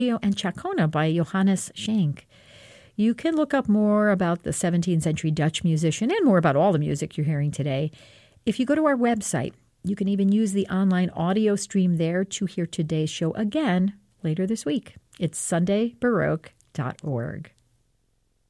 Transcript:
and Chacona by Johannes Schenk. You can look up more about the 17th century Dutch musician and more about all the music you're hearing today if you go to our website. You can even use the online audio stream there to hear today's show again later this week. It's sundaybaroque.org.